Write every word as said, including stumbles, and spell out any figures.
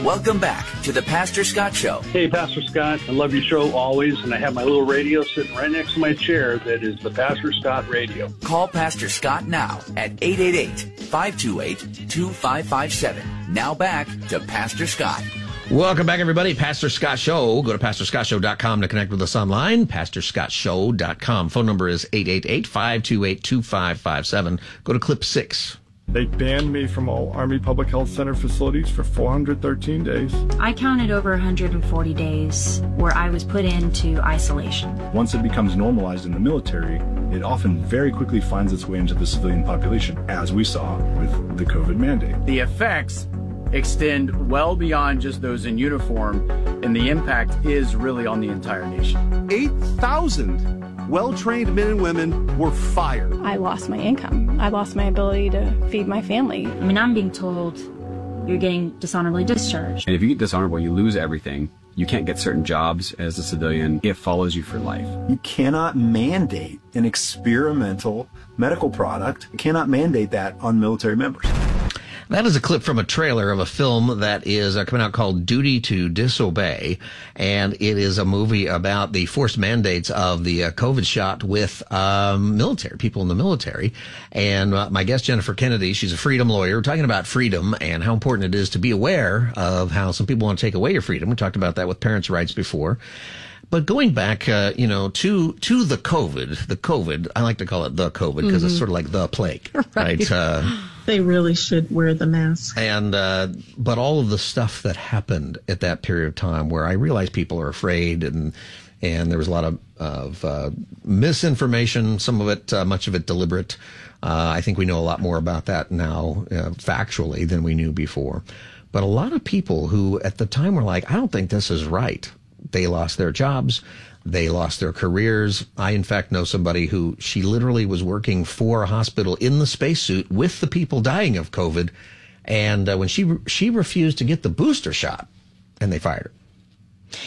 Welcome back to the Pastor Scott Show. Hey, Pastor Scott. I love your show always, and I have my little radio sitting right next to my chair that is the Pastor Scott Radio. Call Pastor Scott now at eight eight eight, five two eight, two five five seven. Now back to Pastor Scott. Welcome back, everybody. Pastor Scott Show. Go to pastor scott show dot com to connect with us online. pastor scott show dot com. Phone number is eight eight eight, five two eight, two five five seven. Go to clip six. They banned me from all Army Public Health Center facilities for four hundred thirteen days. I counted over one hundred forty days where I was put into isolation. Once it becomes normalized in the military, it often very quickly finds its way into the civilian population, as we saw with the COVID mandate. The effects extend well beyond just those in uniform, and the impact is really on the entire nation. eight thousand well-trained men and women were fired. I lost my income. I lost my ability to feed my family. I mean, I'm being told you're getting dishonorably discharged. And if you get dishonorable, you lose everything. You can't get certain jobs as a civilian. It follows you for life. You cannot mandate an experimental medical product. You cannot mandate that on military members. That is a clip from a trailer of a film that is uh, coming out called Duty to Disobey, and it is a movie about the forced mandates of the uh, COVID shot with um, military, people in the military. And uh, my guest, Jennifer Kennedy, she's a freedom lawyer. We're talking about freedom and how important it is to be aware of how some people want to take away your freedom. We talked about that with parents' rights before. But going back, uh, you know, to to the COVID, the COVID, I like to call it the COVID because mm-hmm. it's sort of like the plague, right? right? Uh, they really should wear the mask. And uh, but all of the stuff that happened at that period of time, where I realized people are afraid, and and there was a lot of of uh, misinformation, some of it, uh, much of it deliberate. Uh, I think we know a lot more about that now, uh, factually, than we knew before. But a lot of people who at the time were like, I don't think this is right. They lost their jobs. They lost their careers. I, in fact, know somebody who she literally was working for a hospital in the spacesuit with the people dying of COVID. And uh, when she she refused to get the booster shot, and they fired her.